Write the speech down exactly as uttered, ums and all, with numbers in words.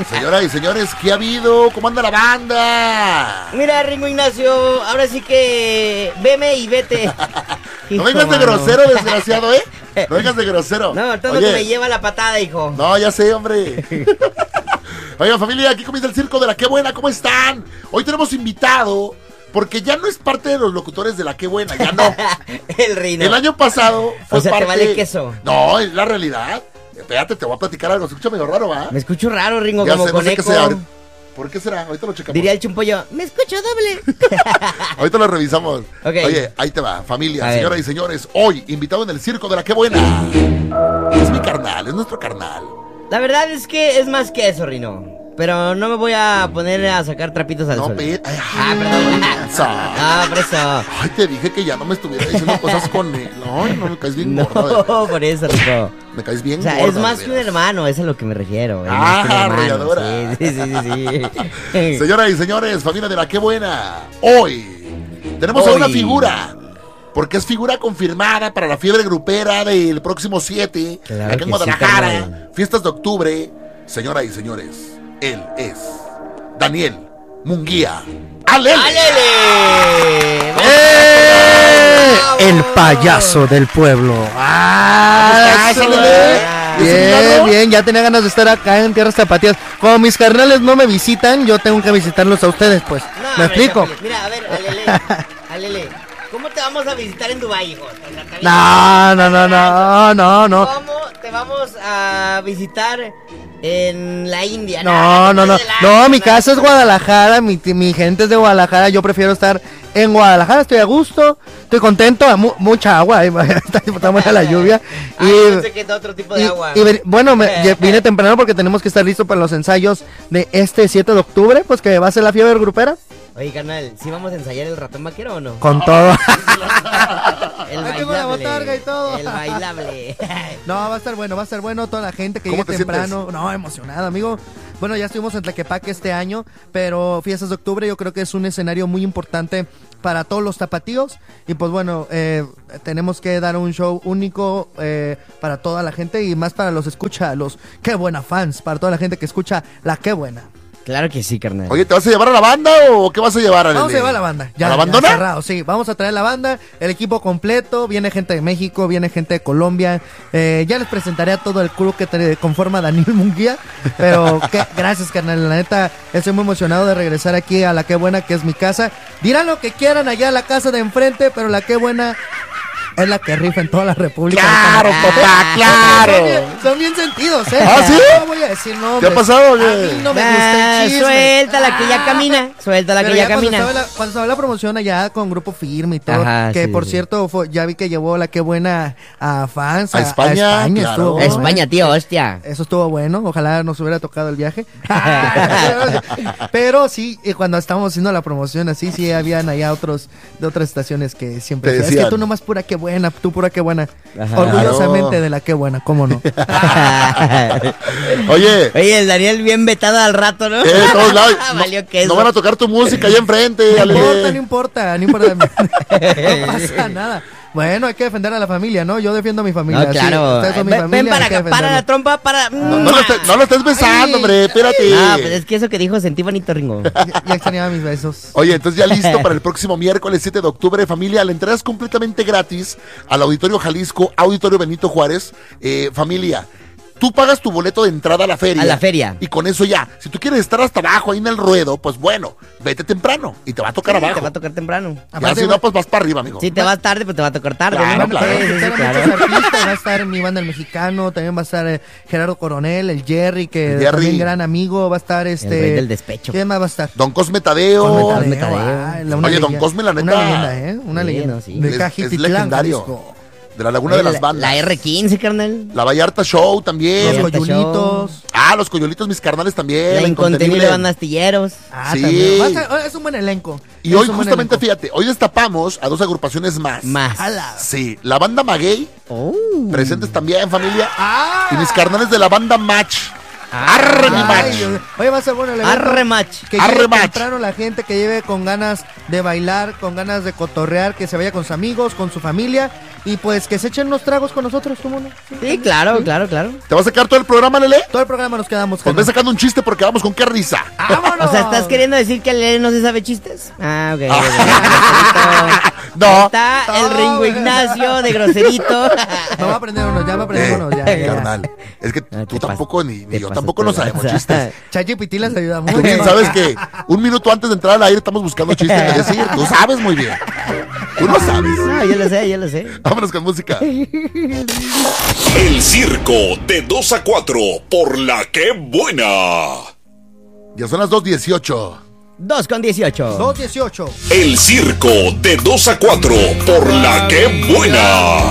Señoras y señores, ¿qué ha habido? ¿Cómo anda la banda? Mira, Ringo Ignacio, ahora sí que veme y vete. No vengas de grosero, desgraciado, ¿eh? No vengas de grosero. No, todo lo que me lleva la patada, hijo. No, ya sé, hombre. Oigan, familia, aquí comienza el circo de la Qué Buena. ¿Cómo están? Hoy tenemos invitado, porque ya no es parte de los locutores de la Qué Buena, ya no. El Rino. El año pasado fue o sea, parte... ¿te vale queso? No, es la realidad. Espérate, te voy a platicar algo. Se escucha medio raro, ¿va? Me escucho raro, Ringo, ya como sé, con no sé eco. qué sea. ¿Por qué será? Ahorita lo checamos. Diría el chumpollo, me escucho doble. Ahorita lo revisamos. Okay. Oye, ahí te va, familia, a señoras ver. y señores. Hoy, invitado en el circo de la Qué Buena. Es mi carnal, es nuestro carnal. La verdad es que es más que eso, Rino. Pero no me voy a poner a sacar trapitos al No, sol. pe... Ay, Ah, perdón. Ah, por eso. Ay, te dije que ya no me estuviera diciendo cosas con él. Ay, no, me caes bien gorda. No, por eso, Rico. Me caes bien O sea, gorda. es más de que un veras. hermano, eso es a lo que me refiero. Es Ah, más que un hermano. arrolladora. Sí, sí, sí, sí, sí. Señoras y señores, familia de la Qué Buena. Hoy tenemos a Hoy. una figura. Porque es figura confirmada para la fiebre grupera del próximo siete. Claro acá en que sí, Guadalajara. carnal. Fiestas de octubre. Señoras y señores, él es Daniel Munguía. ¡Alele! ¡Alele! ¡Eh! ¡Bravo! El payaso del pueblo. ¡Ah! ¿Cómo estás, eso, Alele? eh. ¿Es un Bien, milagro? bien, ya tenía ganas de estar acá en Tierras Tapatías. Como mis carnales no me visitan, yo tengo que visitarlos a ustedes, pues. No, ¿Me hombre, explico? Chapolis, mira, a ver, Alele, Alele, ¿cómo te vamos a visitar en Dubái, hijo? O sea, está bien. No, no, no, no, no, no. ¿Cómo te vamos a visitar en la India? No, no, no. te No, pases de mi lanza, casa es Guadalajara, mi, mi gente es de Guadalajara, yo prefiero estar en Guadalajara, estoy a gusto, estoy contento, mu- mucha agua, ahí va, está, está buena la lluvia. Ay, Y, pensé que era otro tipo de y- agua. y ven- bueno, me, ya vine temprano porque tenemos que estar listos para los ensayos de este siete de octubre, pues que va a ser la fiebre grupera, Oye, carnal, ¿sí vamos a ensayar el ratón vaquero o no? con todo. El Ahí tengo la bailable. botarga y todo. El bailable. No, va a estar bueno, va a estar bueno, toda la gente que ¿Cómo llegue te temprano. No, emocionado, amigo. Bueno, ya estuvimos en Tlaquepaque este año, pero Fiestas de Octubre yo creo que es un escenario muy importante para todos los tapatíos. Y pues bueno, eh, tenemos que dar un show único eh, para toda la gente y más para los escucha, los Qué Buena fans, para toda la gente que escucha la Qué Buena. Claro que sí, carnal. Oye, ¿te vas a llevar a la banda o qué vas a llevar, Alele? Vamos a llevar la banda. Ya, ¿A la ya bandona? cerrado, sí. Vamos a traer la banda, el equipo completo. Viene gente de México, viene gente de Colombia. Eh, ya les presentaré a todo el crew que te conforma Daniel Munguía. Pero que, gracias, carnal. La neta, estoy muy emocionado de regresar aquí a la Qué Buena, que es mi casa. Dirán lo que quieran allá a la casa de enfrente, pero la Qué Buena es la que rifa en toda la República. Claro, papá, claro. Son bien, son bien sentidos, ¿eh? ¿Ah, sí? No voy a decir ¿Qué nombres. ha pasado, A oye? mí no me Ah, gusta el chisme. suéltala que ya camina. Suéltala Pero que ya, ya cuando camina. estaba, la, cuando estaba la promoción allá con Grupo Firme y todo, Ajá, que sí, por sí. cierto fue- ya vi que llevó la Qué Buena a fans, A España, claro. estuvo A bueno, España, ¿eh? tío, hostia. Eso estuvo bueno, ojalá nos hubiera tocado el viaje. Pero sí, y cuando estábamos haciendo la promoción así, sí habían allá otros de otras estaciones que siempre Te decían, es decían. que tú nomás pura Qué Buena, tú pura Qué Buena. Ajá. Orgullosamente Claro. de la Qué Buena, ¿cómo no? Oye, Oye, el Daniel bien vetado al rato, ¿no? eh, de todos lados. Valió No, queso. no van a tocar tu música allá enfrente, No Alele. importa, no importa, no importa. No pasa nada. Bueno, hay que defender a la familia, ¿no? Yo defiendo a mi familia. No, sí, claro. ustedes son mi ven, familia, ven para hay que acá, para defenderlo. la trompa, para. No, no lo estés, no lo estés besando, hombre, espérate. Ah, pues es que eso que dijo sentí bonito, Ringo. Ya, ya extrañaba mis besos. Oye, entonces ya listo para el próximo miércoles siete de octubre, familia. La entrada es completamente gratis al Auditorio Jalisco, Auditorio Benito Juárez. Eh, familia, tú pagas tu boleto de entrada a la feria. A la feria. Y con eso ya. Si tú quieres estar hasta abajo, ahí en el ruedo, pues bueno, vete temprano y te va a tocar Sí, abajo. te va a tocar temprano. Ya, Aparte, si no, pues vas para arriba, amigo. Si te vas tarde, pues te va a tocar tarde, Claro, ¿no? claro. Sí, sí, sí, Van a claro. estar muchos artistas, va a estar mi banda El Mexicano, también va a estar eh, Gerardo Coronel, el Jerry, que El Jerry. también gran amigo, va a estar este... El rey del despecho. ¿Quién más va a estar? Don Cosme Tadeo. Cosme Tadeo. ah, la- una Oye, don leyenda. Cosme, la neta. Una leyenda, ¿eh? Una Sí, leyenda. no, sí. De Es- Cajititlán, es legendario. Jalisco. De la Laguna de Oye, las Bandas. La, la R quince, carnal. La Vallarta Show también. Los Vallarta Coyulitos. Ah, los Coyolitos, mis carnales también. La incontenible banda Astilleros. Ah, Sí. también. Va a estar- es un buen elenco. Y Es hoy un buen justamente, elenco. fíjate, hoy destapamos a dos agrupaciones más. Más. Ala. Sí, la banda Maguey, Oh. presentes también, familia. Ah. Y mis carnales de la banda Match. Arre, mi Ay, Match. Dios. Oye, va a ser bueno el evento. Arre, match. Que Arre, llegue match. temprano la gente, que lleve con ganas de bailar, con ganas de cotorrear, que se vaya con sus amigos, con su familia y pues que se echen unos tragos con nosotros, ¿cómo no? Sí, claro, claro, claro. ¿Te vas a sacar todo el programa, Lele? Todo el programa nos quedamos. Pues ve sacando un chiste porque vamos con qué risa. ¡Vámonos! O sea, ¿estás queriendo decir que Lele no se sabe chistes? Ah, ok. No. Está el No, Ringo güey. Ignacio de Groserito. Me va a aprender uno, ya me aprender Eh, uno. Ya, ya. carnal, es que Ah, tú te tampoco pas- ni, ni te yo pasas tampoco de nos sabemos lanza. chistes. ChatGPT les ayuda Tú mucho. bien sabes que un minuto antes de entrar al aire estamos buscando chistes que decir. Tú sabes muy bien. Tú lo sabes. No, yo lo sé, yo lo sé. Vámonos con música. El circo de dos a cuatro por la que buena. Ya son las dos dieciocho. dos con dieciocho. dos dieciocho. El circo de dos a cuatro por la que buena.